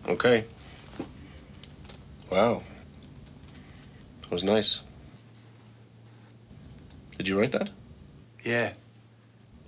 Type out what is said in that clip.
Okay. Wow. That was nice. Did you write that? Yeah.